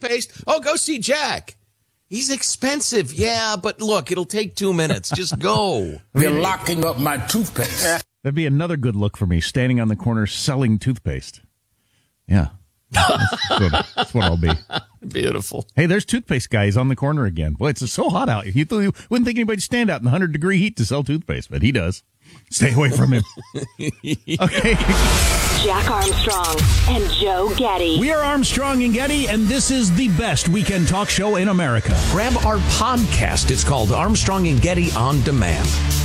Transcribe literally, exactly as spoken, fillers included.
toothpaste? Oh, go see Jack. He's expensive. Yeah, but look, it'll take two minutes. Just go. You're locking up my toothpaste. That'd be another good look for me, standing on the corner selling toothpaste. Yeah. That's what, that's what I'll be. Beautiful. Hey, there's toothpaste guys on the corner again. Boy, it's so hot out. You wouldn't think anybody'd stand out in the one hundred degree heat to sell toothpaste, but he does. Stay away from him. Okay. Jack Armstrong and Joe Getty. We are Armstrong and Getty, and this is the best weekend talk show in America. Grab our podcast. It's called Armstrong and Getty On Demand.